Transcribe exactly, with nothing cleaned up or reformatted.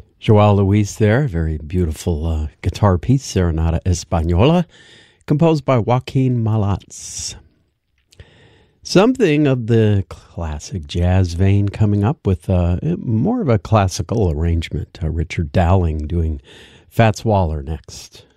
Joao Luis there, very beautiful uh, guitar piece, Serenata Española, composed by Joaquin Malats. Something of the classic jazz vein coming up with uh, more of a classical arrangement. Uh, Richard Dowling doing Fats Waller next.